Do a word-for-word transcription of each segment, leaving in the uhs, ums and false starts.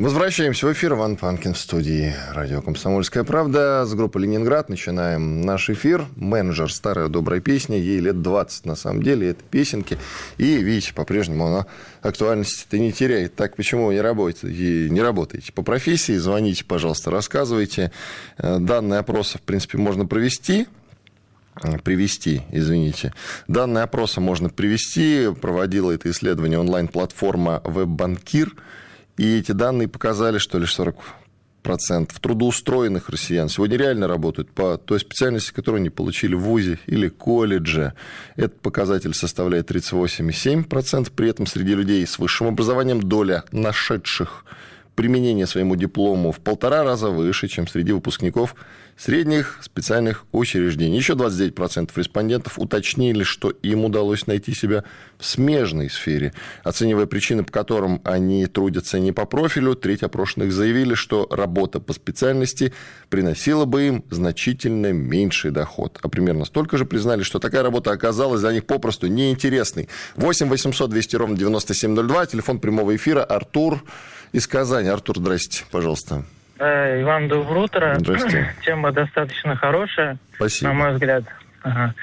Возвращаемся в эфир. Иван Панкин в студии радио «Комсомольская правда». С группы «Ленинград» начинаем наш эфир. «Менеджер», старая добрая песня. Ей лет двадцать на самом деле, это песенки. И, видите, по-прежнему она актуальности-то не теряет. Так почему вы не работаете? И не работаете по профессии? Звоните, пожалуйста, рассказывайте. Данные опроса, в принципе, можно провести. Привести, извините. Данные опроса можно привести. Проводила это исследование онлайн-платформа «Веб-банкир». И эти данные показали, что лишь сорок процентов трудоустроенных россиян сегодня реально работают по той специальности, которую они получили в вузе или колледже. Этот показатель составляет тридцать восемь целых семь десятых процента. При этом среди людей с высшим образованием доля нашедших применение своему диплому в полтора раза выше, чем среди выпускников средних специальных учреждений. Еще двадцать девять процентов респондентов уточнили, что им удалось найти себя в смежной сфере. Оценивая причины, по которым они трудятся не по профилю, треть опрошенных заявили, что работа по специальности приносила бы им значительно меньший доход. А примерно столько же признали, что такая работа оказалась для них попросту неинтересной. восемь восемьсот двести ровно девяносто семь ноль два, телефон прямого эфира. Артур из Казани. Артур, здрасте, пожалуйста. Иван, доброе утро. Здравствуйте. Тема достаточно хорошая, Спасибо. на мой взгляд. Ага.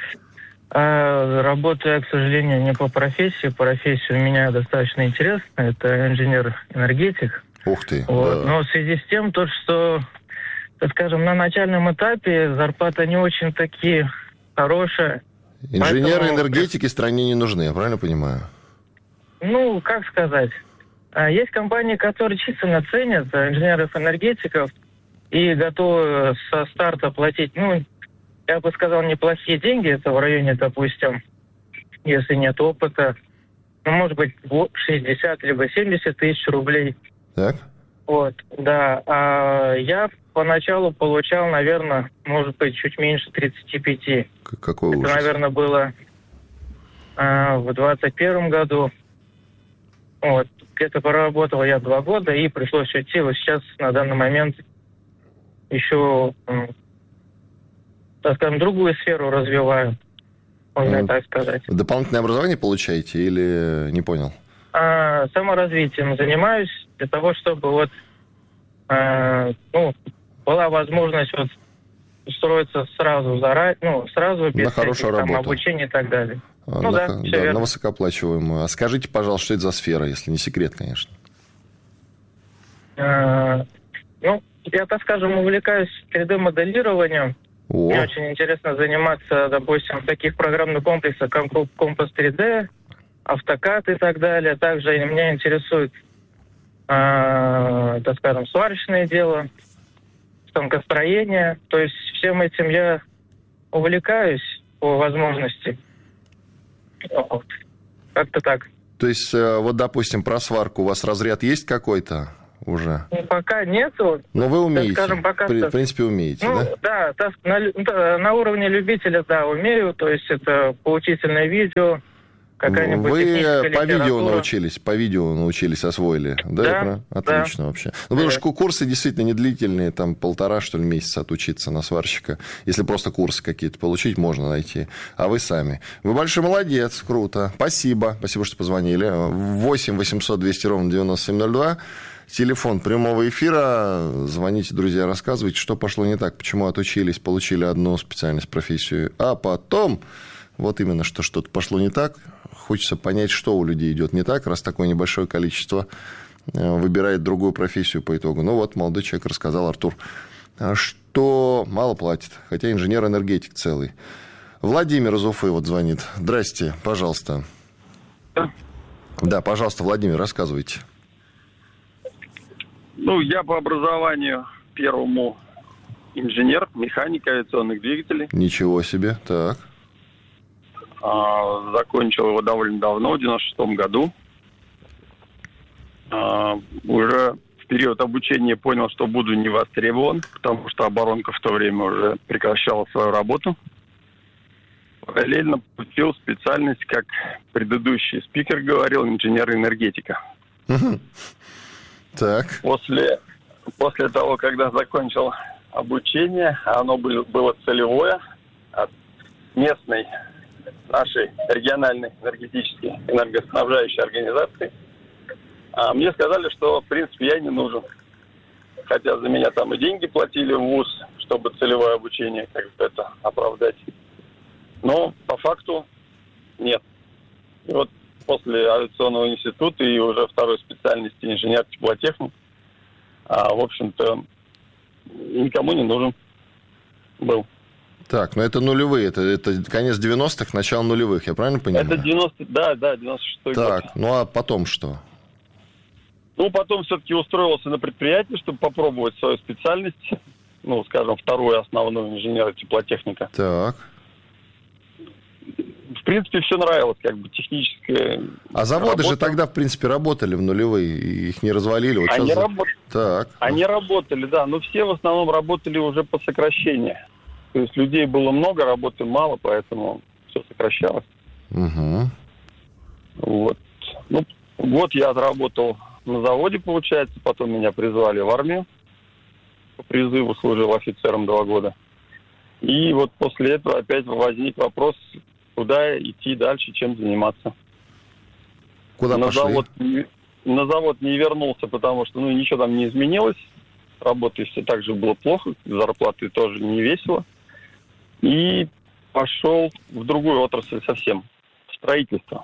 А, работаю я, к сожалению, не по профессии. Профессия у меня достаточно интересная. Это инженер-энергетик. Ух ты. Вот. Да. Но в связи с тем, то, что, так скажем, на начальном этапе зарплата не очень таки хорошая. Инженеры Поэтому... энергетики стране не нужны, я правильно понимаю? Ну, как сказать. Есть компании, которые численно ценят инженеров-энергетиков и готовы со старта платить, ну, я бы сказал, неплохие деньги. Это в районе, допустим, если нет опыта, ну, может быть, шестьдесят либо семьдесят тысяч рублей. Так. Вот, да. А я поначалу получал, наверное, может быть, чуть меньше тридцать пять. Какой Это, ужас. наверное, было а, в двадцать первом году. Вот. Где-то проработал я два года, и пришлось уйти. Вот сейчас, на данный момент, еще, так скажем, другую сферу развиваю, можно так сказать. Дополнительное образование получаете или не понял? А, саморазвитием занимаюсь для того, чтобы вот, а, ну, была возможность вот устроиться сразу, заранее, ну, сразу без всяких там обучения и так далее. Ну, на, да, да, на высокооплачиваемую. А скажите, пожалуйста, что это за сфера, если не секрет, конечно? А, ну, я, так скажем, увлекаюсь три дэ-моделированием. О. Мне очень интересно заниматься, допустим, в таких программных комплексах, как Компас три дэ, Автокад и так далее. Также меня интересует, а, так скажем, сварочное дело, станкостроение. То есть всем этим я увлекаюсь по возможности. Вот. Как-то так. То есть, вот, допустим, про сварку у вас разряд есть какой-то уже? Ну, пока нету. Но вы умеете? Скажем, пока При, что... В принципе, умеете, ну, да? Да, на, на уровне любителя, да, умею. То есть это поучительное видео, какая-нибудь вы техническая по литература. видео научились, по видео научились, освоили, да? Да, да. Отлично да. вообще. Ну, потому что курсы действительно не длительные, там полтора, что ли, месяца отучиться на сварщика. Если просто курсы какие-то получить, можно найти. А вы сами. Вы большой молодец, круто. Спасибо, спасибо, что позвонили. восемь восемьсот двести ровно девяносто семь ноль два. Телефон прямого эфира. Звоните, друзья, рассказывайте, что пошло не так, почему отучились, получили одну специальность, профессию, а потом... Вот именно, что что-то пошло не так. Хочется понять, что у людей идет не так, раз такое небольшое количество выбирает другую профессию по итогу. Ну вот, молодой человек рассказал, Артур, что мало платит, хотя инженер-энергетик целый. Владимир из Уфы вот звонит. Здрасте, пожалуйста. Да, да, пожалуйста, Владимир, рассказывайте. Ну, я по образованию первому инженер, механик авиационных двигателей. Ничего себе, так. А, закончил его довольно давно, в девяносто шестом году. А, уже в период обучения понял, что буду не востребован, потому что оборонка в то время уже прекращала свою работу. Параллельно получил специальность, как предыдущий спикер говорил, инженер-энергетика. Так. После, после того, когда закончил обучение, оно было, было целевое от местной нашей региональной энергетической энергоснабжающей организации. А мне сказали, что, в принципе, я не нужен. Хотя за меня там и деньги платили в вуз, чтобы целевое обучение как-то это оправдать. Но по факту нет. И вот после авиационного института и уже второй специальности инженер-теплотехник, а, в общем-то, никому не нужен был. Так, ну это нулевые, это, это конец девяностых, начало нулевых, я правильно понимаю? Это девяностый, да, да, девяносто шестой год. Так, ну а потом что? Ну, потом все-таки устроился на предприятие, чтобы попробовать свою специальность, ну, скажем, вторую основную инженера-теплотехника. Так. В принципе, все нравилось, как бы техническое. А заводы работа. же тогда, в принципе, работали в нулевые, и их не развалили. Вот Они, сейчас... раб... так. Они работали, да, но все в основном работали уже по сокращению. То есть людей было много, работы мало, поэтому все сокращалось. Угу. Вот. Ну, год я отработал на заводе, получается, потом меня призвали в армию. По призыву служил офицером два года. И вот после этого опять возник вопрос, куда идти дальше, чем заниматься. Куда на пошли? Завод, на завод не вернулся, потому что ну, ничего там не изменилось. Работы все так же было плохо, зарплаты тоже не весело. И пошел в другую отрасль совсем, в строительство.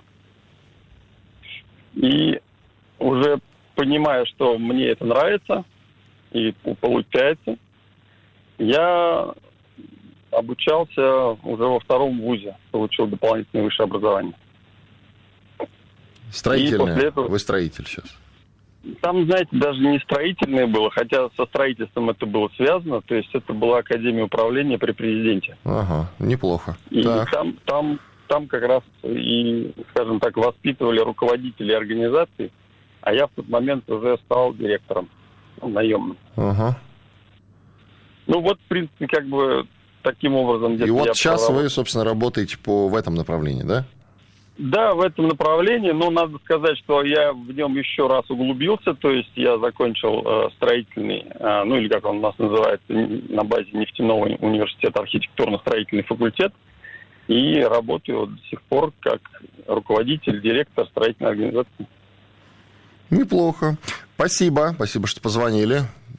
И уже понимая, что мне это нравится и получается, я обучался уже во втором вузе, получил дополнительное высшее образование. Строительное. Этого... Вы строитель сейчас. Там, знаете, даже не строительное было, хотя со строительством это было связано. То есть это была Академия управления при президенте. Ага, неплохо. И так. там, там, там как раз и, скажем так, воспитывали руководителей организаций, а я в тот момент уже стал директором, ну, наемным. Ага. Ну вот, в принципе, как бы таким образом... И вот я сейчас проработал. вы, собственно, работаете по, в этом направлении, да? Да, в этом направлении, но надо сказать, что я в нем еще раз углубился, то есть я закончил э, строительный, э, ну или как он у нас называется, на базе нефтяного университета архитектурно-строительный факультет, и работаю до сих пор как руководитель, директор строительной организации. Неплохо. Спасибо, спасибо, что позвонили.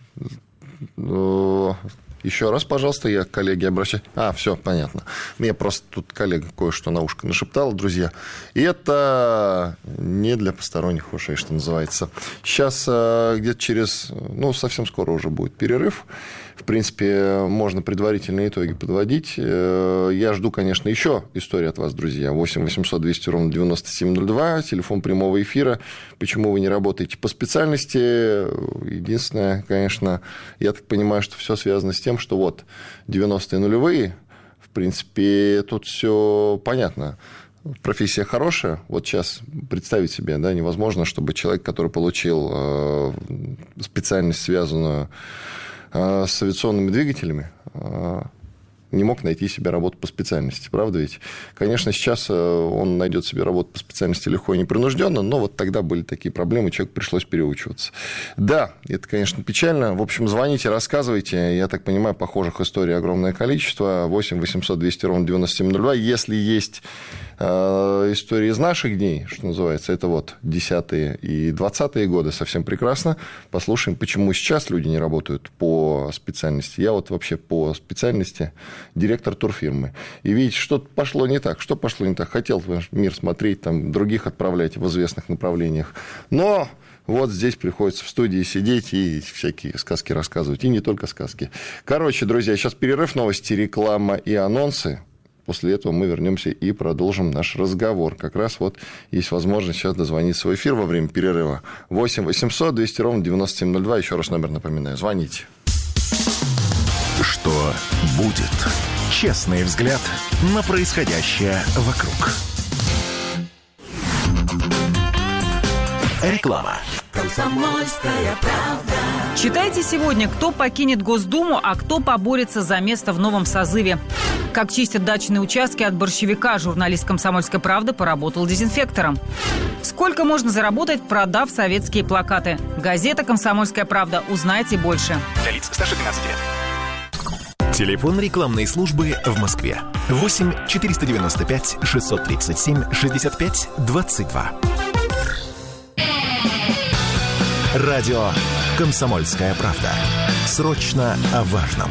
Еще раз, пожалуйста, я к коллеге обращаюсь. А, все, понятно. Мне просто тут коллега кое-что на ушко нашептал, друзья. И это не для посторонних ушей, что называется. Сейчас где-то через, ну, совсем скоро уже будет перерыв. В принципе, можно предварительные итоги подводить. Я жду, конечно, еще истории от вас, друзья. восемь восемьсот двести ровно девяносто семь ноль два, телефон прямого эфира. Почему вы не работаете по специальности? Единственное, конечно, я так понимаю, что все связано с тем, что вот девяностые нулевые, в принципе, тут все понятно. Профессия хорошая. Вот сейчас представить себе, да, невозможно, чтобы человек, который получил специальность, связанную с авиационными двигателями, не мог найти себе работу по специальности. Правда ведь? Конечно, сейчас он найдет себе работу по специальности легко и непринужденно, но вот тогда были такие проблемы, человеку пришлось переучиваться. Да, это, конечно, печально. В общем, звоните, рассказывайте. Я так понимаю, похожих историй огромное количество. восемь восемьсот двести ровно девяносто семь ноль два. Если есть истории из наших дней, что называется, это вот десятые и двадцатые годы, совсем прекрасно. Послушаем, почему сейчас люди не работают по специальности. Я вот вообще по специальности директор турфирмы. И видите, что-то пошло не так. Что пошло не так? Хотел мир смотреть, там, других отправлять в известных направлениях. Но вот здесь приходится в студии сидеть и всякие сказки рассказывать. И не только сказки. Короче, друзья, сейчас перерыв, новости, реклама и анонсы. После этого мы вернемся и продолжим наш разговор. Как раз вот есть возможность сейчас дозвониться в эфир во время перерыва. восемь восемьсот двести ровно девяносто семь ноль два. Еще раз номер напоминаю. Звоните. Что будет? Честный взгляд на происходящее вокруг. Реклама. Комсомольская правда. Читайте сегодня, кто покинет Госдуму, а кто поборется за место в новом созыве. Как чистят дачные участки от борщевика, журналист «Комсомольской правды» поработал дезинфектором. Сколько можно заработать, продав советские плакаты? Газета «Комсомольская правда». Узнайте больше. Для лиц старше двенадцати лет. Телефон рекламной службы в Москве. восемь четыреста девяносто пять шестьсот тридцать семь шестьдесят пять двадцать два. Радио «Комсомольская правда». Срочно о важном.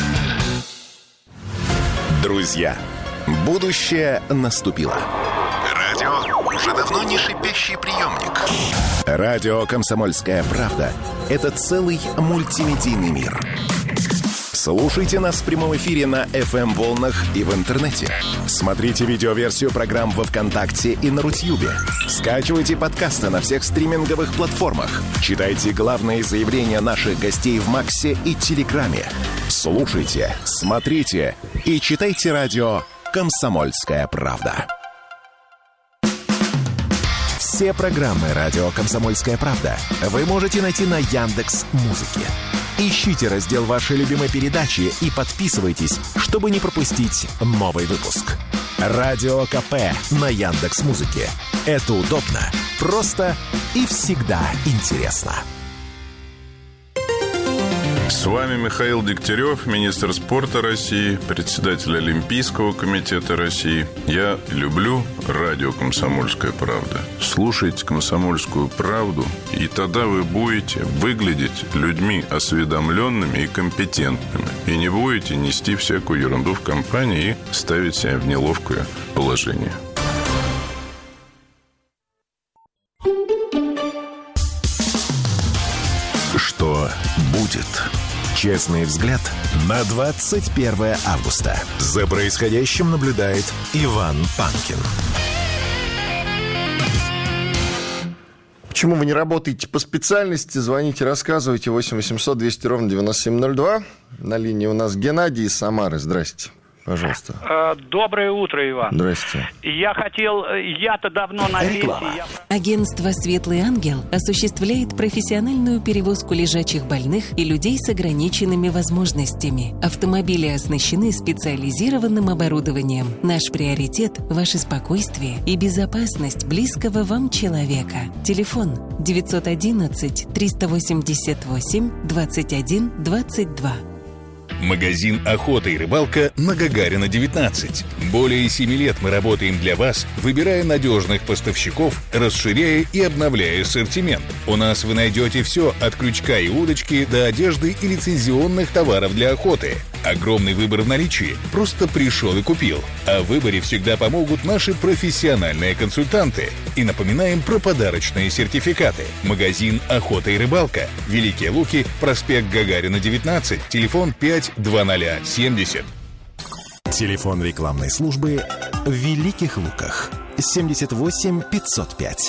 Друзья, будущее наступило. Радио уже давно не шипящий приемник. Радио «Комсомольская правда» — это целый мультимедийный мир. Слушайте нас в прямом эфире на эф эм-волнах и в интернете. Смотрите видеоверсию программ во ВКонтакте и на Рутьюбе. Скачивайте подкасты на всех стриминговых платформах. Читайте главные заявления наших гостей в Максе и Телеграме. Слушайте, смотрите и читайте радио «Комсомольская правда». Все программы радио «Комсомольская правда» вы можете найти на Яндекс.Музыке. Ищите раздел вашей любимой передачи и подписывайтесь, чтобы не пропустить новый выпуск. Радио ка пэ на Яндекс.Музыке. Это удобно, просто и всегда интересно. С вами Михаил Дегтярев, министр спорта России, председатель Олимпийского комитета России. Я люблю радио «Комсомольская правда». Слушайте «Комсомольскую правду», и тогда вы будете выглядеть людьми осведомленными и компетентными. И не будете нести всякую ерунду в компании и ставить себя в неловкое положение. Что будет? Честный взгляд на двадцать первое августа. За происходящим наблюдает Иван Панкин. Почему вы не работаете по специальности? Звоните, рассказывайте. восемь восемьсот двести ровно девяносто семь ноль два. На линии у нас Геннадий из Самары. Здрасте. Пожалуйста. Доброе утро, Иван. Здрасте. Я хотел, я-то давно на пенсии. Я... Агентство «Светлый ангел» осуществляет профессиональную перевозку лежачих больных и людей с ограниченными возможностями. Автомобили оснащены специализированным оборудованием. Наш приоритет – ваше спокойствие и безопасность близкого вам человека. Телефон девятьсот одиннадцать триста восемьдесят восемь двадцать один двадцать два. Магазин «Охота и рыбалка» на Гагарина, девятнадцать. Более семи лет мы работаем для вас, выбирая надежных поставщиков, расширяя и обновляя ассортимент. У нас вы найдете все от крючка и удочки до одежды и лицензионных товаров для охоты. Огромный выбор в наличии. Просто пришел и купил. О выборе всегда помогут наши профессиональные консультанты. И напоминаем про подарочные сертификаты. Магазин «Охота и рыбалка». Великие Луки, проспект Гагарина, девятнадцать. Телефон пять двадцать семьдесят. Телефон рекламной службы в Великих Луках. семьдесят восемь пятьсот пять.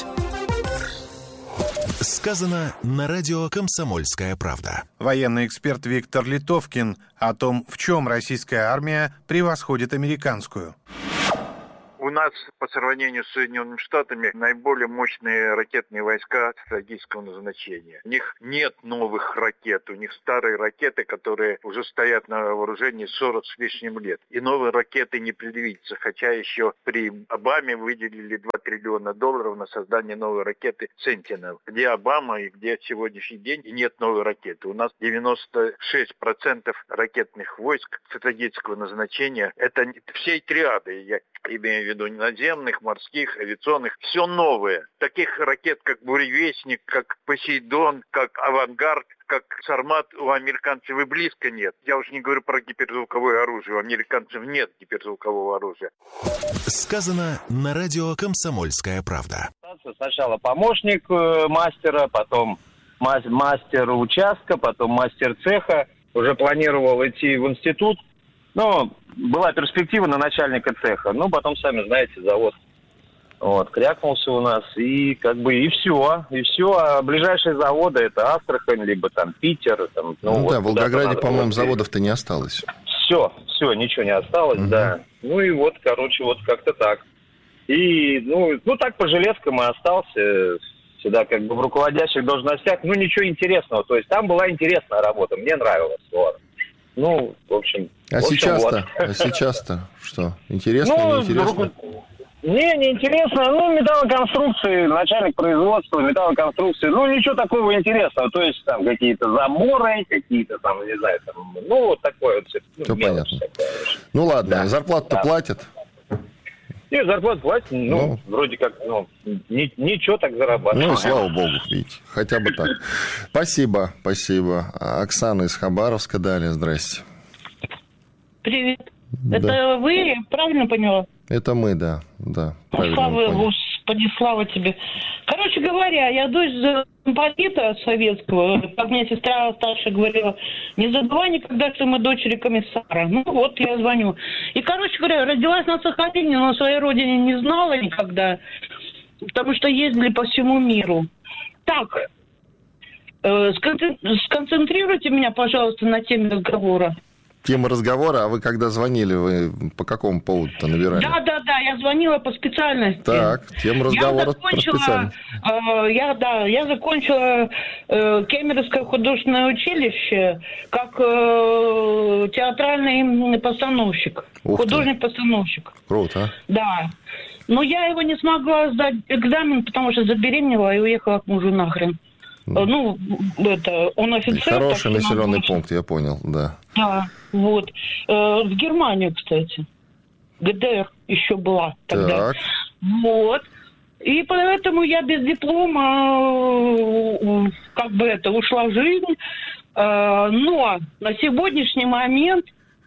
Сказано на радио «Комсомольская правда». Военный эксперт Виктор Литовкин о том, в чем российская армия превосходит американскую. У нас по сравнению с Соединенными Штатами наиболее мощные ракетные войска стратегического назначения. У них нет новых ракет, у них старые ракеты, которые уже стоят на вооружении сорок с лишним лет. И новые ракеты не предвидится, хотя еще при Обаме выделили два триллиона долларов на создание новой ракеты «Сентинел». Где Обама и где сегодняшний день, и нет новой ракеты. У нас девяносто шесть процентов ракетных войск стратегического назначения. Это всей триады, я имею в виду наземных, морских, авиационных, все новое. Таких ракет, как «Буревестник», как «Посейдон», как «Авангард», как «Сармат» у американцев и близко нет. Я уж не говорю про гиперзвуковое оружие. У американцев нет гиперзвукового оружия. Сказано на радио «Комсомольская правда». Сначала помощник э, мастера, потом мастер участка, потом мастер цеха. Уже планировал идти в институт. Но была перспектива на начальника цеха. Ну, потом, сами знаете, завод вот, крякнулся у нас. И как бы и все. И все. А ближайшие заводы это Астрахань, либо там Питер. Там, ну, ну вот да, в Волгограде, надо, по-моему, вот, заводов-то не осталось. Все, все, ничего не осталось, угу. Да. Ну и вот, короче, вот как-то так. И, ну, ну так по железкам и остался. Всегда как бы в руководящих должностях. Ну, ничего интересного. То есть там была интересная работа. Мне нравилось. Вот. Ну, в общем... А в общем, сейчас-то? Вот. А сейчас-то что? Интересно ну, или неинтересно? Не, неинтересно. Ну, металлоконструкции, начальник производства, металлоконструкции. Ну, ничего такого интересного. То есть там какие-то заборы, какие-то там, не знаю, там... Ну, вот такое вот все. Ну, все понятно. Такое. Ну, ладно. Да. Зарплату-то да. платят? И зарплату платят, ну, ну, вроде как, ну, ни, ничего так зарабатываем. Ну, и слава богу, видите, хотя бы так. Спасибо, спасибо. Оксана из Хабаровска, далее, здрасте. Привет. Да. Это вы, правильно поняла? Это мы, да, да. Слава, Господи, слава тебе. Короче говоря, я дочь замполита советского, как мне сестра старшая говорила, не забывай никогда, что мы дочери комиссара. Ну вот, я звоню. И, короче говоря, родилась на Сахалине, но о своей родине не знала никогда, потому что ездили по всему миру. Так, э, сконцентрируйте меня, пожалуйста, на теме разговора. Тема разговора, а вы когда звонили, вы по какому поводу-то набирали? Да, да, да, я звонила по специальности. Так, тема разговора про специальность. Э, я, да, я закончила э, Кемеровское художественное училище как э, театральный постановщик, художник-постановщик. Круто, а? Да. Но я его не смогла сдать экзамен, потому что забеременела и уехала к мужу нахрен. Ну, это, он офицер. Хороший населенный пункт, я понял, да. Да, вот. Э, в Германию, кстати. ГДР еще была тогда. Так. Вот. И поэтому я без диплома, как бы это, ушла в жизнь. Э, но на сегодняшний момент,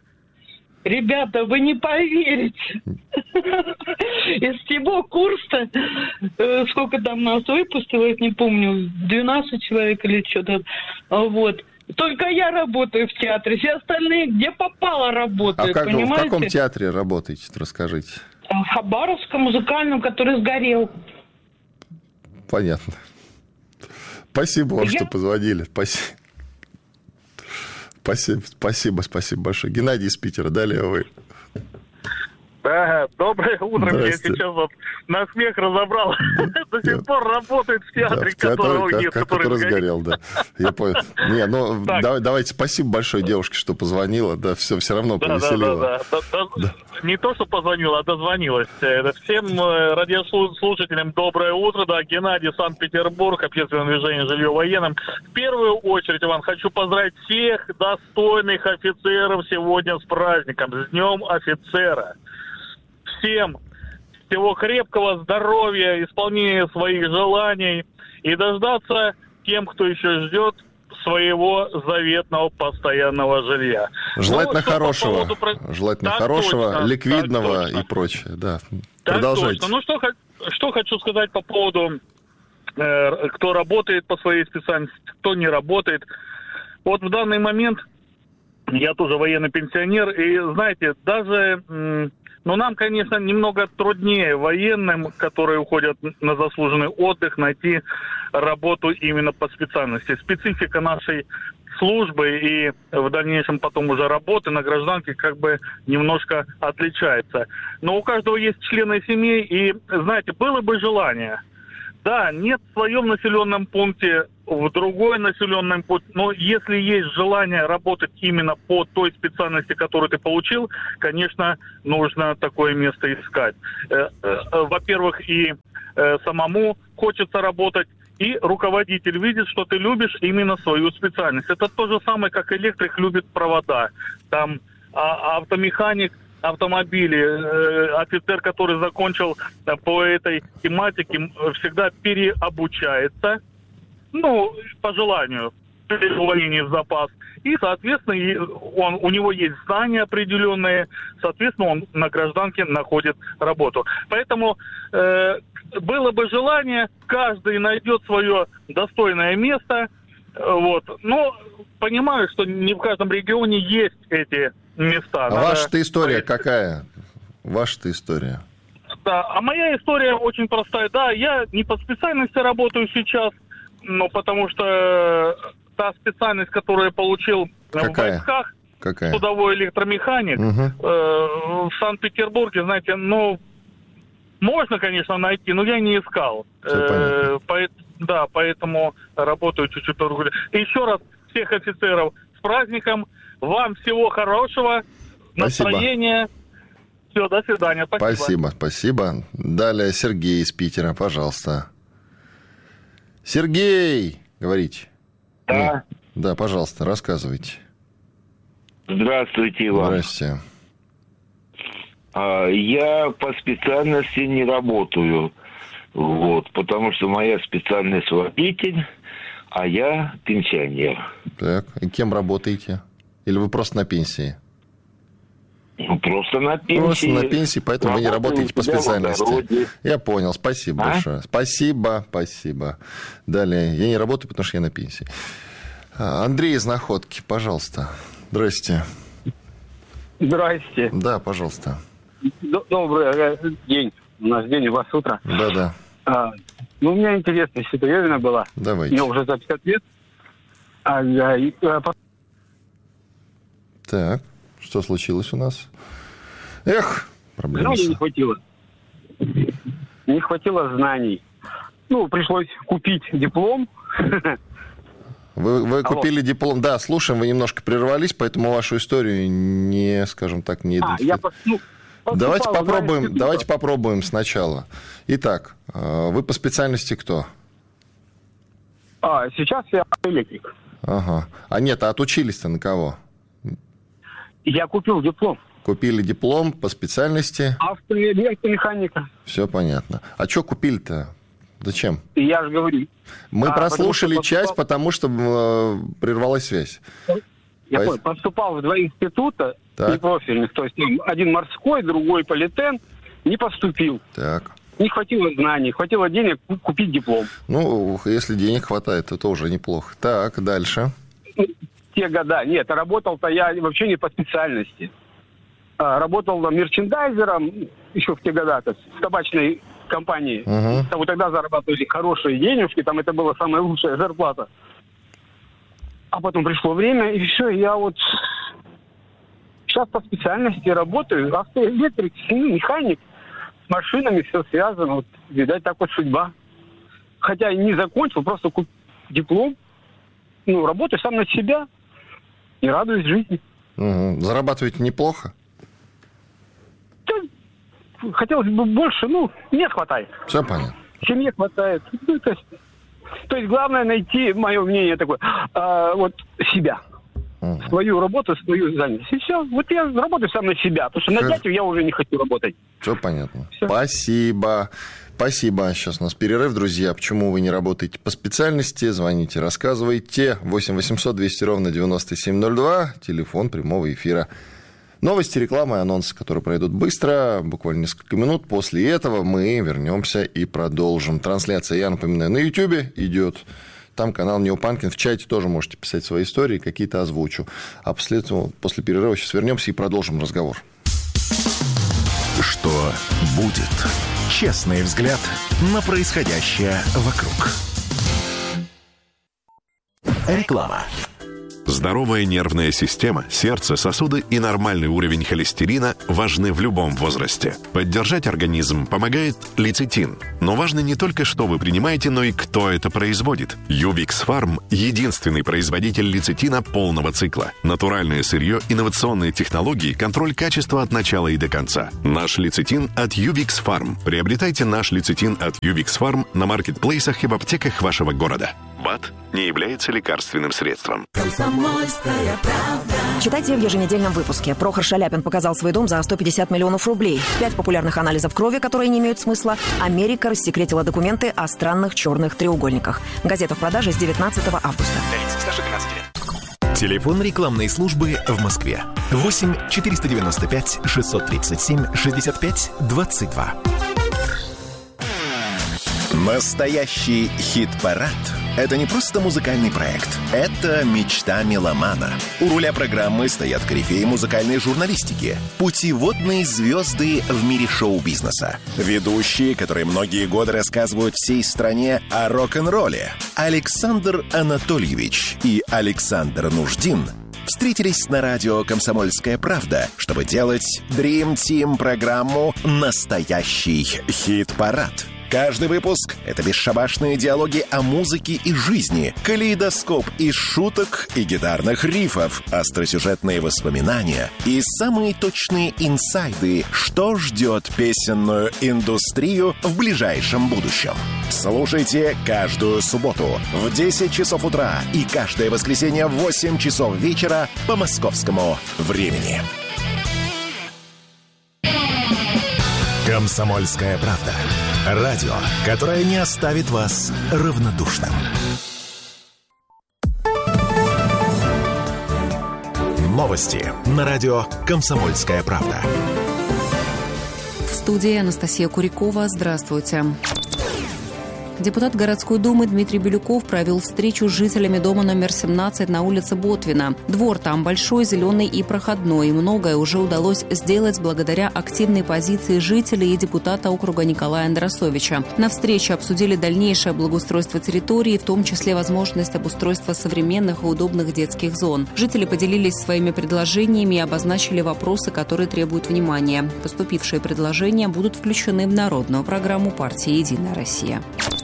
ребята, вы не поверите. Из всего курса, сколько там нас выпустило, не помню, двенадцать человек или что-то, вот. Только я работаю в театре, все остальные где попало работают, а как, понимаете? в каком театре работаете, расскажите? В Хабаровском музыкальном, который сгорел. Понятно. Спасибо вам, я... что позвонили. Спасибо. Спасибо, спасибо, спасибо большое. Геннадий из Питера, далее вы. Да, доброе утро. Мне сейчас вот на смех разобрал. До сих пор работает в театре, который сгорел, да. Я понял. Не, ну давайте, спасибо большое девушке, что позвонила. Да, все все равно повеселило. Не то, что позвонила, а дозвонилась. Всем радиослушателям доброе утро. Да, Геннадий, Санкт-Петербург, общественное движение «Жилье военным». В первую очередь, Иван, хочу поздравить всех достойных офицеров сегодня с праздником, с Днем офицера. Всем всего крепкого здоровья, исполнения своих желаний и дождаться тем, кто еще ждет своего заветного постоянного жилья. Желательно ну, хорошего, по поводу... желательно так хорошего, точно, ликвидного и прочее. Да. Продолжайте. Ну что, что хочу сказать по поводу, э, кто работает по своей специальности, кто не работает. Вот в данный момент я тоже военный пенсионер, и знаете, даже... М- Но нам, конечно, немного труднее военным, которые уходят на заслуженный отдых, найти работу именно по специальности. Специфика нашей службы и в дальнейшем потом уже работы на гражданке как бы немножко отличается. Но у каждого есть члены семьи, и, знаете, было бы желание. Да, нет в своем населенном пункте, в другой населенном пункте, но если есть желание работать именно по той специальности, которую ты получил, конечно, нужно такое место искать. Во-первых, и самому хочется работать, и руководитель видит, что ты любишь именно свою специальность. Это то же самое, как электрик любит провода. Там автомеханик, автомобили, офицер, который закончил по этой тематике, всегда переобучается, ну, по желанию, при увольнении в запас. И, соответственно, он, у него есть знания определенные, соответственно, он на гражданке находит работу. Поэтому э, было бы желание, каждый найдет свое достойное место, вот. Но понимаю, что не в каждом регионе есть эти места. А ваша-то история какая? Ваша-то история? Да, а моя история очень простая. Да, я не по специальности работаю сейчас, но потому что та специальность, которую я получил какая? в войсках, какая? судовой электромеханик, угу. э, в Санкт-Петербурге, знаете, ну, можно, конечно, найти, но я не искал. Э, по, да, поэтому работаю чуть-чуть по-другому. Еще раз всех офицеров с праздником. Вам всего хорошего, настроения. Все, до свидания. Спасибо. Спасибо, спасибо. Далее Сергей из Питера, пожалуйста. Сергей, говорите. Да. Нет. Да, пожалуйста, рассказывайте. Здравствуйте, Иван. Здравствуйте. А, я по специальности не работаю. Вот, потому что моя специальность водитель, а я пенсионер. Так, и кем работаете? Или вы просто на пенсии? Ну, просто на пенсии. Просто на пенсии, поэтому вы не работаете по специальности. Я понял, спасибо а? большое. Спасибо, спасибо. Далее, я не работаю, потому что я на пенсии. Андрей из Находки, пожалуйста. Здрасте. Здрасте. Да, пожалуйста. Добрый день. У нас день, у вас утро. Да-да. А, ну, у меня интересная ситуация была. Давайте. Мне уже за пятьдесят лет. А, а, а... Так, что случилось у нас? Эх, проблема. Знаний не хватило. Не хватило знаний. Ну, пришлось купить диплом. Вы, вы купили диплом. Да, слушаем, вы немножко прервались, поэтому вашу историю не, скажем так, не идентифицируем. А, я ну, давайте попробуем, давайте попробуем сначала. Итак, вы по специальности кто? А, сейчас я электрик. Ага. А нет, а отучились-то на кого? Я купил диплом. Купили диплом по специальности? Автомеханика. Все понятно. А что купили-то? Зачем? Я же говорю. Мы а, прослушали потому, часть, поступал... потому что э, прервалась связь. Я понял, поступал в два института непрофильных. То есть один морской, другой политен. Не поступил. Так. Не хватило знаний, хватило денег купить диплом. Ну, если денег хватает, то тоже неплохо. Так, дальше. Те года. Нет, работал-то я вообще не по специальности. А, работал мерчендайзером еще в те года, то есть в табачной компании. Uh-huh. Там, тогда зарабатывали хорошие денежки, там это была самая лучшая зарплата. А потом пришло время, и все, я вот сейчас по специальности работаю. Автоэлектрик, механик, с машинами все связано. Вот, видать, так вот судьба. Хотя не закончил, просто купил диплом. Ну, работаю сам на себя и радуюсь жизни. Uh-huh. Зарабатываете неплохо? Хотелось бы больше, ну, не хватает. Все понятно. Семье хватает. Ну, то, есть, то есть главное найти, мое мнение такое, а, вот себя. Uh-huh. Свою работу, свою занятость. И все. Вот я работаю сам на себя. Потому что на дядю я уже не хочу работать. Все понятно. Все. Спасибо. Спасибо. Сейчас у нас перерыв, друзья. Почему вы не работаете по специальности? Звоните, рассказывайте. восемь восемьсот двести ровно девяносто семь ноль два. Телефон прямого эфира. Новости, реклама и анонсы, которые пройдут быстро, буквально несколько минут. После этого мы вернемся и продолжим. Трансляция, я напоминаю, на Ютьюбе идет. Там канал Неопанкин. В чате тоже можете писать свои истории, какие-то озвучу. А после этого, после перерыва сейчас вернемся и продолжим разговор. Что будет? Честный взгляд на происходящее вокруг. Реклама. Здоровая нервная система, сердце, сосуды и нормальный уровень холестерина важны в любом возрасте. Поддержать организм помогает лецитин. Но важно не только, что вы принимаете, но и кто это производит. Ювикс Фарм – единственный производитель лецитина полного цикла. Натуральное сырье, инновационные технологии, контроль качества от начала и до конца. Наш лецитин от Ювикс Фарм. Приобретайте наш лецитин от Ювикс Фарм на маркетплейсах и в аптеках вашего города. БАД не является лекарственным средством. Комсомольская правда. Читайте в еженедельном выпуске. Прохор Шаляпин показал свой дом за сто пятьдесят миллионов рублей. Пять популярных анализов крови, которые не имеют смысла. Америка рассекретила документы о странных черных треугольниках. Газета в продаже с девятнадцатого августа. Телефон рекламной службы в Москве. восемь четыреста девяносто пять шестьсот тридцать семь шестьдесят пять двадцать два. Настоящий хит-парад – это не просто музыкальный проект. Это мечта меломана. У руля программы стоят корифеи музыкальной журналистики, путеводные звезды в мире шоу-бизнеса, ведущие, которые многие годы рассказывают всей стране о рок-н-ролле. Александр Анатольевич и Александр Нуждин встретились на радио «Комсомольская правда», чтобы делать Dream Team программу «Настоящий хит-парад». Каждый выпуск — это бесшабашные диалоги о музыке и жизни, калейдоскоп из шуток и гитарных рифов, остросюжетные воспоминания и самые точные инсайды, что ждет песенную индустрию в ближайшем будущем. Слушайте каждую субботу в десять часов утра и каждое воскресенье в восемь часов вечера по московскому времени. «Комсомольская правда». Радио, которое не оставит вас равнодушным. Новости на радио «Комсомольская правда». В студии Анастасия Курякова. Здравствуйте. Депутат городской думы Дмитрий Бирюков провел встречу с жителями дома номер семнадцать на улице Ботвина. Двор там большой, зеленый и проходной. И многое уже удалось сделать благодаря активной позиции жителей и депутата округа Николая Андросовича. На встрече обсудили дальнейшее благоустройство территории, в том числе возможность обустройства современных и удобных детских зон. Жители поделились своими предложениями и обозначили вопросы, которые требуют внимания. Поступившие предложения будут включены в народную программу партии «Единая Россия».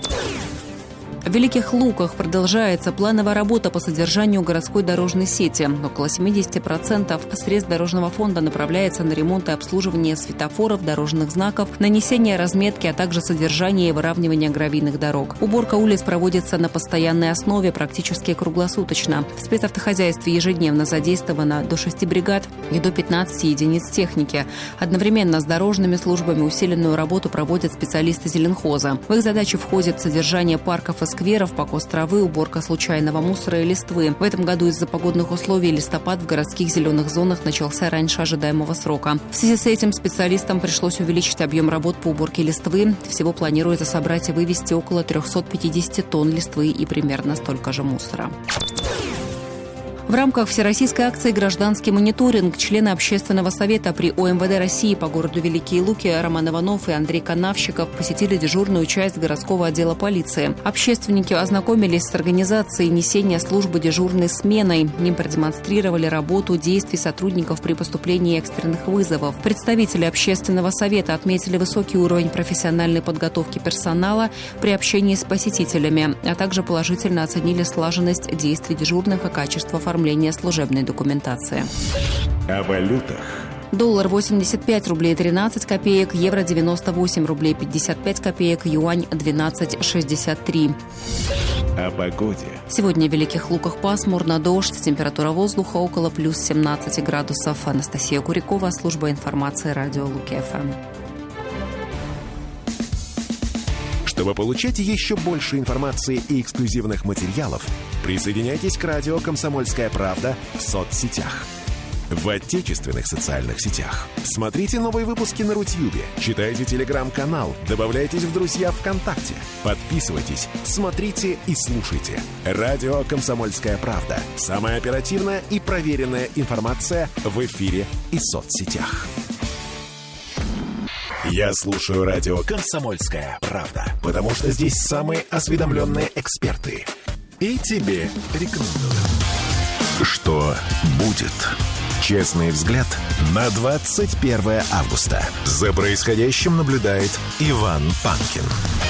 В Великих Луках продолжается плановая работа по содержанию городской дорожной сети. Около семьдесят процентов средств дорожного фонда направляется на ремонт и обслуживание светофоров, дорожных знаков, нанесение разметки, а также содержание и выравнивание гравийных дорог. Уборка улиц проводится на постоянной основе, практически круглосуточно. В спецавтохозяйстве ежедневно задействовано до шести бригад и до пятнадцати единиц техники. Одновременно с дорожными службами усиленную работу проводят специалисты зеленхоза. В их задачи входит содержание парков и скверов, покос травы, уборка случайного мусора и листвы. В этом году из-за погодных условий листопад в городских зеленых зонах начался раньше ожидаемого срока. В связи с этим специалистам пришлось увеличить объем работ по уборке листвы. Всего планируется собрать и вывести около триста пятьдесят тонн листвы и примерно столько же мусора. В рамках всероссийской акции «Гражданский мониторинг» члены Общественного совета при О Эм Вэ Дэ России по городу Великие Луки Роман Иванов и Андрей Канавщиков посетили дежурную часть городского отдела полиции. Общественники ознакомились с организацией несения службы дежурной сменой. Им продемонстрировали работу действий сотрудников при поступлении экстренных вызовов. Представители Общественного совета отметили высокий уровень профессиональной подготовки персонала при общении с посетителями, а также положительно оценили слаженность действий дежурных и качество формирования служебной документации. О валютах. Доллар восемьдесят пять рублей тринадцать копеек, евро девяносто восемь рублей пятьдесят пять копеек, юань двенадцать шестьдесят три. О погоде. Сегодня в Великих Луках пасмурно, дождь, температура воздуха около плюс семнадцати градусов. Анастасия Курякова, служба информации радио Луки-эф эм. Чтобы получать еще больше информации и эксклюзивных материалов, присоединяйтесь к радио «Комсомольская правда» в соцсетях. В отечественных социальных сетях. Смотрите новые выпуски на Рутьюбе, читайте телеграм-канал, добавляйтесь в друзья ВКонтакте, подписывайтесь, смотрите и слушайте. Радио «Комсомольская правда». Самая оперативная и проверенная информация в эфире и соцсетях. Я слушаю радио «Комсомольская правда», потому что здесь самые осведомленные эксперты. И тебе рекомендую. Что будет? Честный взгляд на двадцать первое августа. За происходящим наблюдает Иван Панкин.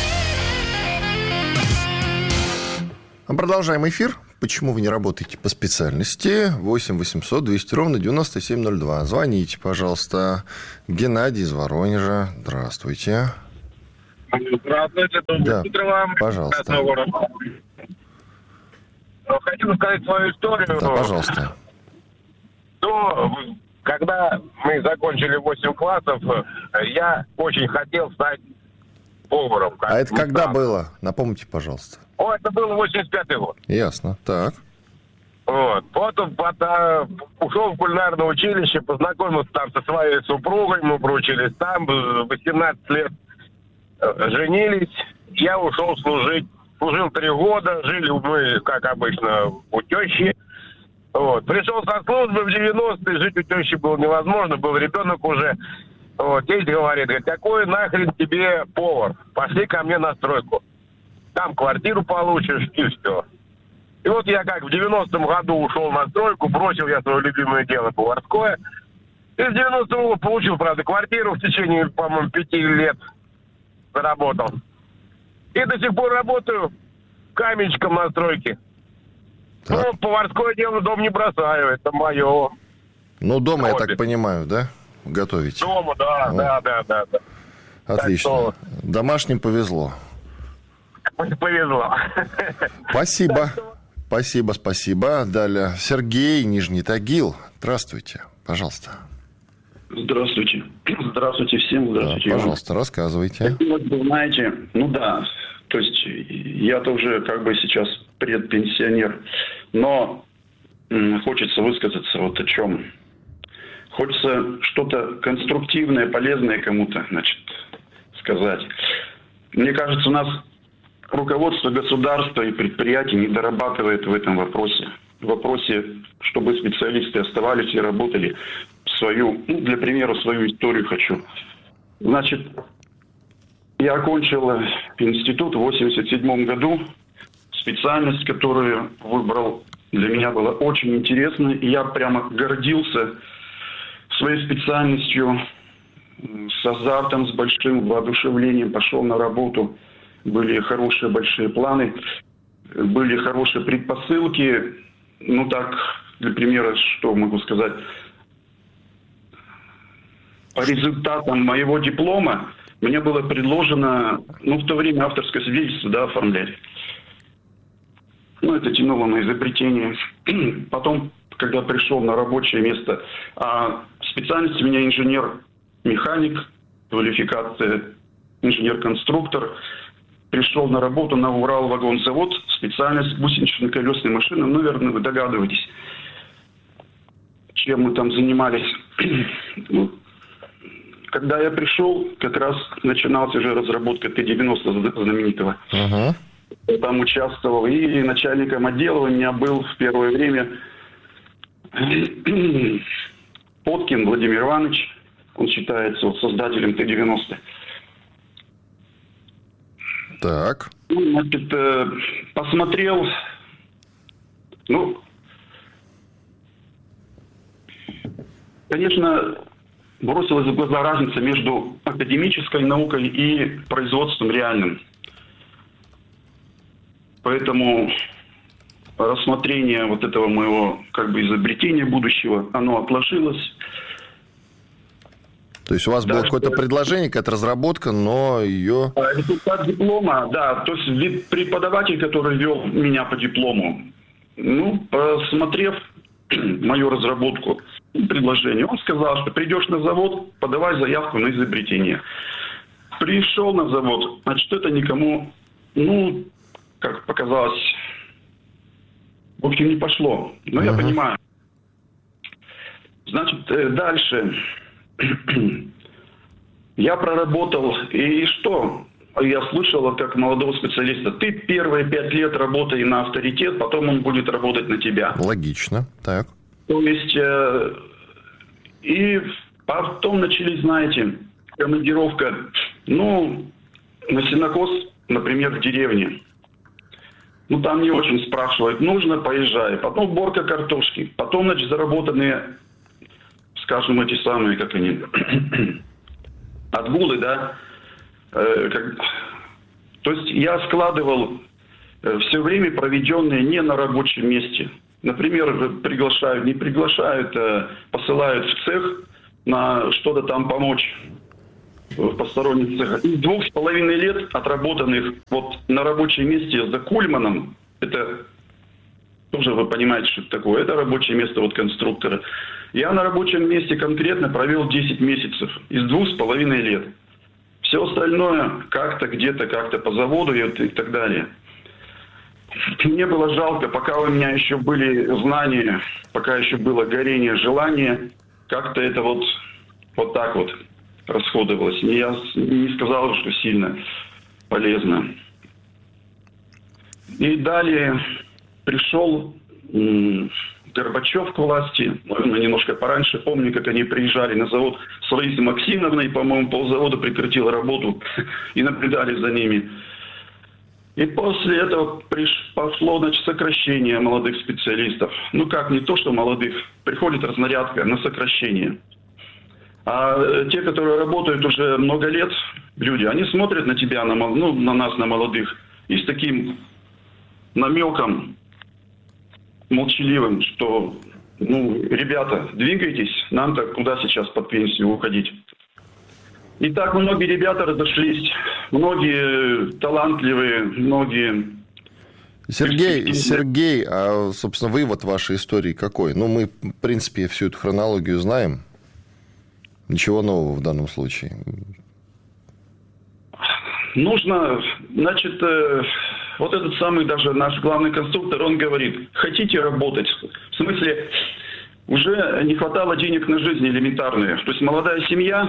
Продолжаем эфир. Почему вы не работаете по специальности? восемь восемьсот двести ровно девяносто семь ноль два. Звоните, пожалуйста. Геннадий из Воронежа. Здравствуйте. Здравствуйте. Доброе да, утро вам. Пожалуйста. Хочу сказать свою историю. Да, пожалуйста. То, когда мы закончили восемь классов, я очень хотел стать поваром. А это когда там было? Напомните, пожалуйста. О, это был восемьдесят пятый год. Ясно, так. Вот. Потом, потом ушел в кулинарное училище, познакомился там со своей супругой, мы проучились там, восемнадцать лет женились, я ушел служить. Служил три года, жили мы, как обычно, у тещи. Вот. Пришел со службы в девяностые, жить у тещи было невозможно, был ребенок уже. Вот. Тесть говорит, какой нахрен тебе повар? Пошли ко мне на стройку. Там квартиру получишь и все. И вот я как в девяностом году ушел на стройку, бросил я свое любимое дело поварское. И с девяностого года получил, правда, квартиру в течение, по-моему, пяти лет заработал. И до сих пор работаю каменщиком на стройке. Так. Ну, поварское дело дом не бросаю, это мое. Ну, дома, хобби. Я так понимаю, да? Готовите? Дома, да, ну. да, да, да, да. Отлично. Что... Домашним повезло. Повезло. Спасибо. Спасибо, спасибо. Далее Сергей, Нижний Тагил. Здравствуйте, пожалуйста. Здравствуйте. Здравствуйте всем, здравствуйте. Да, пожалуйста, рассказывайте. Вот, вы знаете, ну да, то есть я тоже как бы сейчас предпенсионер, но м, хочется высказаться вот о чем. Хочется что-то конструктивное, полезное кому-то, значит, сказать. Мне кажется, у нас руководство государства и предприятий не дорабатывает в этом вопросе. В вопросе, чтобы специалисты оставались и работали свою, ну, для примера, свою историю хочу. Значит, я окончил институт в восемьдесят седьмом году. Специальность, которую выбрал, для меня была очень интересной. И я прямо гордился своей специальностью, с азартом, с большим воодушевлением пошел на работу. Были хорошие большие планы, были хорошие предпосылки. Ну так, для примера, что могу сказать. По результатам моего диплома мне было предложено, ну, в то время авторское свидетельство, да, оформлять. Ну, это тянуло на изобретение. Потом, когда пришел на рабочее место, а специальность у меня инженер-механик, квалификация инженер-конструктор. Пришел на работу на Урал-вагонзавод, специальность гусенично-колесной машины. Ну, наверное, вы догадываетесь, чем мы там занимались. Ну, когда я пришел, как раз начиналась уже разработка Т девяносто знаменитого. Uh-huh. Я там участвовал. И начальником отдела у меня был в первое время Поткин Владимир Иванович. Он считается вот создателем Т девяносто. Так. Значит, посмотрел, ну, конечно, бросилась в глаза разница между академической наукой и производством реальным. Поэтому рассмотрение вот этого моего, как бы, изобретения будущего, оно отложилось. То есть у вас да, было какое-то что... предложение, какая-то разработка, но ее... Результат диплома, да. То есть преподаватель, который вел меня по диплому, ну, посмотрев мою разработку, предложение, он сказал, что придешь на завод, подавай заявку на изобретение. Пришел на завод, значит, это никому, ну, как показалось, в общем, не пошло. Но uh-huh. я понимаю. Значит, дальше... Я проработал, и что? Я слышал, как молодого специалиста, ты первые пять лет работай на авторитет, потом он будет работать на тебя. Логично, так. То есть, э, и потом начались, знаете, командировка, ну, на сенокос, например, в деревне. Ну, там не очень спрашивают, нужно, поезжай. Потом уборка картошки, потом, значит, заработанные... скажем, эти самые, как они, отгулы, да. Э, как... То есть я складывал э, все время, проведенное не на рабочем месте. Например, приглашают, не приглашают, э, посылают в цех на что-то там помочь в посторонних цехах. Из двух с половиной лет отработанных вот на рабочем месте за Кульманом, это тоже вы понимаете, что это такое, это рабочее место вот конструктора. Я на рабочем месте конкретно провел десять месяцев из двух с половиной лет. Все остальное как-то, где-то, как-то по заводу и, и так далее. Мне было жалко, пока у меня еще были знания, пока еще было горение, желание, как-то это вот, вот так вот расходовалось. Я не сказал, что сильно полезно. И далее пришел м- Горбачев к власти, наверное, немножко пораньше. Помню, как они приезжали на завод с Лаисой Максимовной, по-моему, ползавода прекратил работу и наблюдали за ними. И после этого приш... пошло, значит, сокращение молодых специалистов. Ну как, не то, что молодых. Приходит разнарядка на сокращение. А те, которые работают уже много лет, люди, они смотрят на тебя, на, ну, на нас, на молодых, и с таким намеком молчаливым, что, ну, ребята, двигайтесь, нам-то куда сейчас под пенсию уходить. И так многие ребята разошлись, многие талантливые, многие... Сергей, Сергей, а, собственно, вывод вашей истории какой? Ну, мы, в принципе, всю эту хронологию знаем. Ничего нового в данном случае. Нужно, значит, э, вот этот самый даже наш главный конструктор, он говорит, хотите работать? В смысле, уже не хватало денег на жизнь элементарные. То есть молодая семья,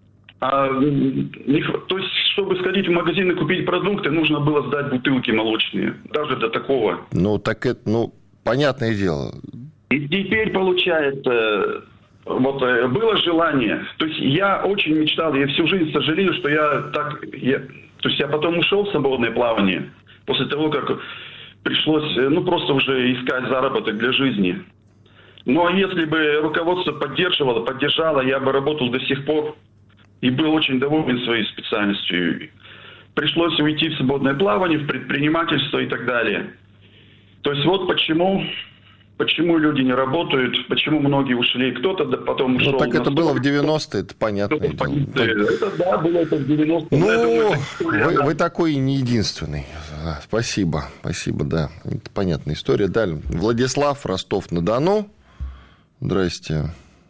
а, не, то есть чтобы сходить в магазин и купить продукты, нужно было сдать бутылки молочные. Даже до такого. Ну, так это, ну, понятное дело. И теперь получается... Вот было желание, то есть я очень мечтал, я всю жизнь сожалею, что я так, я, то есть я потом ушел в свободное плавание, после того, как пришлось, ну, просто уже искать заработок для жизни. Но если бы руководство поддерживало, поддержало, я бы работал до сих пор и был очень доволен своей специальностью. Пришлось уйти в свободное плавание, в предпринимательство и так далее. То есть вот почему... Почему люди не работают, почему многие ушли, кто-то потом ушел. Ну, так это было в девяностые, это понятное дело. Это, да, было это в девяностые. Ну, вы, вы такой не единственный. Спасибо, спасибо, да. Это понятная история. Далее. Владислав, Ростов-на-Дону. Здрасте.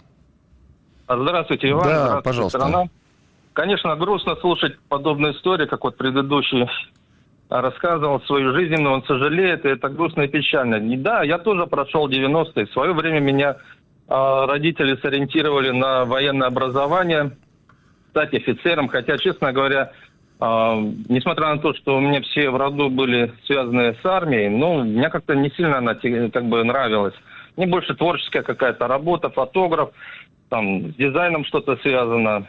Здравствуйте, Иван. Да, Здравствуйте, пожалуйста. Страна. Конечно, грустно слушать подобные истории, как вот предыдущий рассказывал свою жизнь, но он сожалеет, и это грустно и печально. И да, я тоже прошел девяностые. В свое время меня э, родители сориентировали на военное образование, стать офицером, хотя, честно говоря, э, несмотря на то, что у меня все в роду были связаны с армией, ну, мне как-то не сильно она как бы нравилась. Мне больше творческая какая-то работа, фотограф, там, с дизайном что-то связано.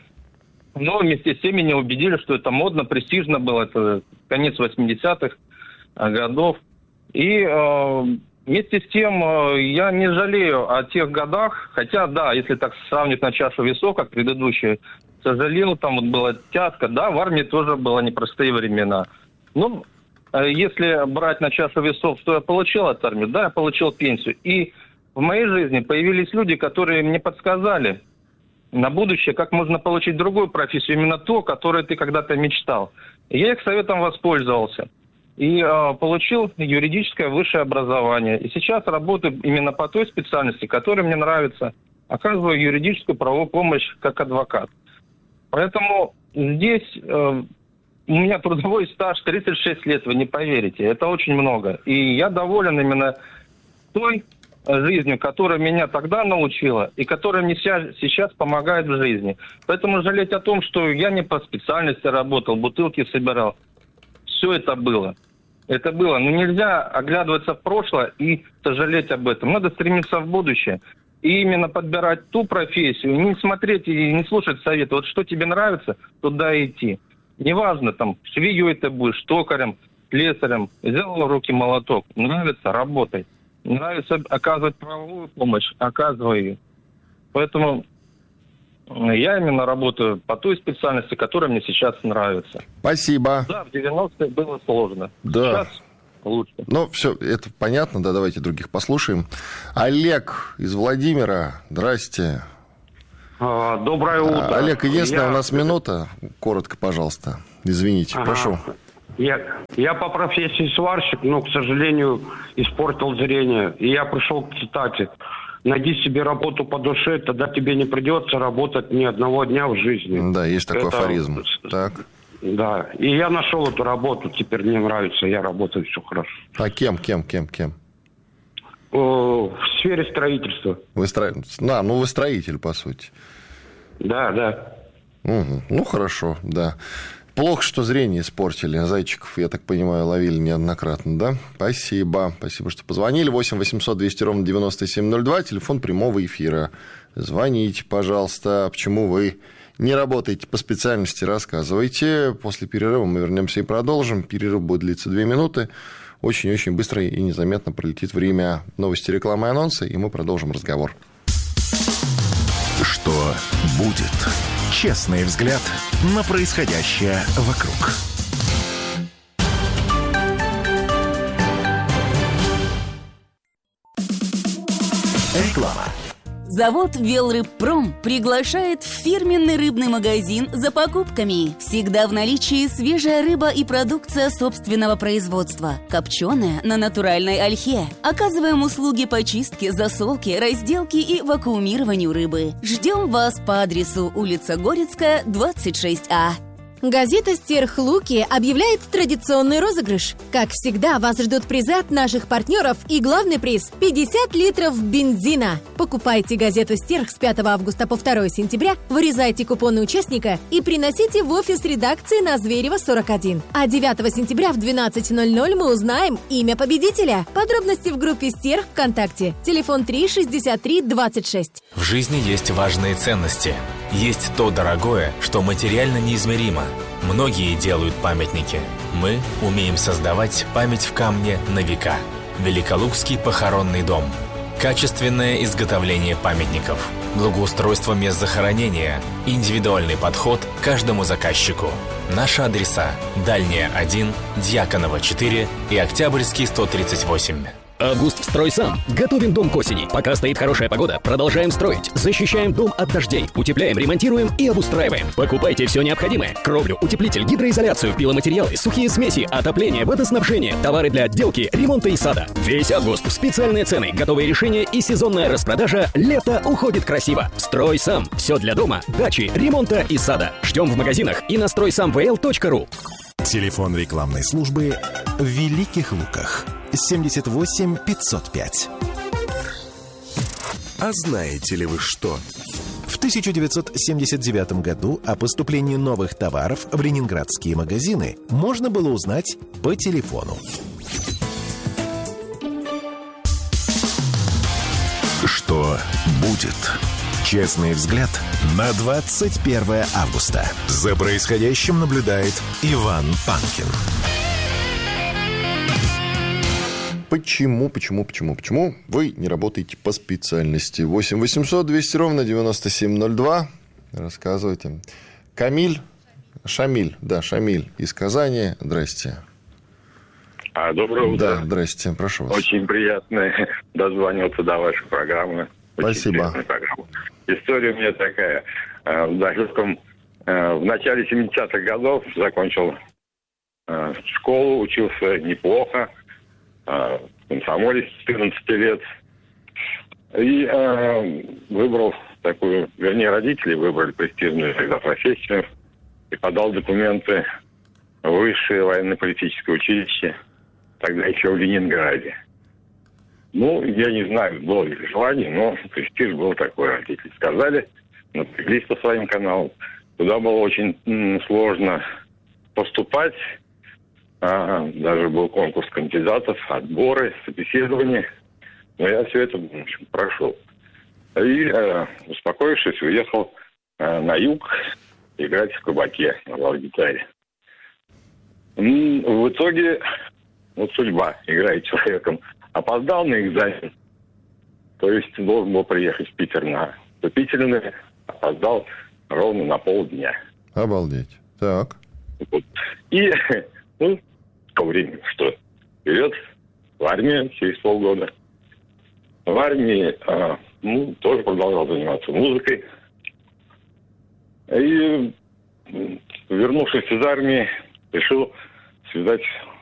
Но вместе с тем меня убедили, что это модно, престижно было. Это конец восьмидесятых годов. И э, вместе с тем э, я не жалею о тех годах. Хотя, да, если так сравнивать на чашу весов, как предыдущие, сожалел, там вот была тяжко. Да, в армии тоже было непростые времена. Ну, э, если брать на чашу весов, что я получил от армии, да, я получил пенсию. И в моей жизни появились люди, которые мне подсказали на будущее, как можно получить другую профессию, именно ту, о которой ты когда-то мечтал. И я их советом воспользовался. И э, получил юридическое высшее образование. И сейчас работаю именно по той специальности, которая мне нравится. Оказываю юридическую правовую помощь как адвокат. Поэтому здесь э, у меня трудовой стаж тридцать шесть лет, вы не поверите. Это очень много. И я доволен именно той жизнью, которая меня тогда научила и которая мне сейчас помогает в жизни. Поэтому жалеть о том, что я не по специальности работал, бутылки собирал, все это было. Это было. Но нельзя оглядываться в прошлое и сожалеть об этом. Надо стремиться в будущее. И именно подбирать ту профессию, не смотреть и не слушать советы. Вот что тебе нравится, туда идти. Неважно, там, швеей ты будешь, токарем, слесарем. Взял в руки молоток. Нравится — работай. Нравится оказывать правовую помощь, оказывай ее. Поэтому я именно работаю по той специальности, которая мне сейчас нравится. Спасибо. Да, в девяностые было сложно. Да. Сейчас лучше. Ну, все, это понятно, да, давайте других послушаем. Олег из Владимира, здрасте. А, доброе утро. Олег, единственная я... у нас минута. Коротко, пожалуйста. Извините, ага. прошу. Я, я по профессии сварщик, но, к сожалению, испортил зрение. И я пришел к цитате: найди себе работу по душе, тогда тебе не придется работать ни одного дня в жизни. Да, есть такой Это... афоризм. Так. Да, и я нашел эту работу, теперь мне нравится, я работаю, все хорошо. А кем, кем, кем, кем? О, в сфере строительства. Вы стро... А, ну вы строитель, по сути. Да, да. Угу. Ну, хорошо, да. Плохо, что зрение испортили. Зайчиков, я так понимаю, ловили неоднократно, да? Спасибо. Спасибо, что позвонили. восемь восемьсот двести ровно девяносто семь ноль два. Телефон прямого эфира. Звоните, пожалуйста. Почему вы не работаете по специальности, рассказывайте. После перерыва мы вернемся и продолжим. Перерыв будет длиться две минуты. Очень-очень быстро и незаметно пролетит время. Новости, рекламы и анонсы, и мы продолжим разговор. Что будет? Честный взгляд на происходящее вокруг. Реклама. Завод «Велрыбпром» приглашает в фирменный рыбный магазин за покупками. Всегда в наличии свежая рыба и продукция собственного производства. Копченая на натуральной ольхе. Оказываем услуги по чистке, засолке, разделке и вакуумированию рыбы. Ждем вас по адресу улица Горецкая, двадцать шесть А. Газета «Стерхлуки» объявляет традиционный розыгрыш. Как всегда, вас ждут призы от наших партнеров и главный приз – пятьдесят литров бензина. Покупайте газету «Стерх» с пятого августа по второе сентября, вырезайте купоны участника и приносите в офис редакции на Зверева, сорок один. А девятого сентября в двенадцать ноль ноль мы узнаем имя победителя. Подробности в группе «Стерх» ВКонтакте. Телефон три шестьдесят три двадцать шесть. В жизни есть важные ценности. Есть то дорогое, что материально неизмеримо. Многие делают памятники. Мы умеем создавать память в камне на века. Великолукский похоронный дом. Качественное изготовление памятников. Благоустройство мест захоронения. Индивидуальный подход к каждому заказчику. Наши адреса: Дальняя один, Дьяконова четыре и Октябрьский сто тридцать восемь. Август «Строй сам». Готовим дом к осени. Пока стоит хорошая погода, продолжаем строить. Защищаем дом от дождей. Утепляем, ремонтируем и обустраиваем. Покупайте все необходимое. Кровлю, утеплитель, гидроизоляцию, пиломатериалы, сухие смеси, отопление, водоснабжение, товары для отделки, ремонта и сада. Весь август. Специальные цены, готовые решения и сезонная распродажа. Лето уходит красиво. «Строй сам». Все для дома, дачи, ремонта и сада. Ждем в магазинах и на строй сам вэ эл точка ру. Телефон рекламной службы в Великих Луках. семьдесят восемь пятьсот пять. А знаете ли вы что? В тысяча девятьсот семьдесят девятом году о поступлении новых товаров в ленинградские магазины можно было узнать по телефону. Что будет? Честный взгляд на двадцать первое августа. За происходящим наблюдает Иван Панкин. Почему, почему, почему, почему вы не работаете по специальности? восемь восемьсот двести ровно девяносто семь ноль два. Рассказывайте. Камиль, Шамиль, да, Шамиль из Казани. Здрасте. А, доброе утро. Да, здрасте, прошу вас. Очень приятно дозвониться до вашей программы. Очень Спасибо. Программа. История у меня такая. В далеком, в начале семидесятых годов закончил школу, учился неплохо. В комсомоле с четырнадцати лет. И э, выбрал такую, вернее, родители выбрали престижную тогда профессию и подал документы в высшее военно-политическое училище, тогда еще в Ленинграде. Ну, я не знаю, было ли желание, но престиж был такой. Родители сказали, напряглись по своим каналам. Туда было очень м, сложно поступать. А, даже был конкурс кандидатов, отборы, собеседования. Но я все это, в общем, прошел. И, э, успокоившись, уехал э, на юг играть в кабаке на бас-гитаре. В итоге, вот судьба, играет человеком. Опоздал на экзамен. То есть должен был приехать в Питер на вступительные. Опоздал ровно на полдня. Обалдеть. Так. Вот. И, ну, по времени, что вперед в армию через полгода. В армии, а, ну, тоже продолжал заниматься музыкой. И, вернувшись из армии, решил связать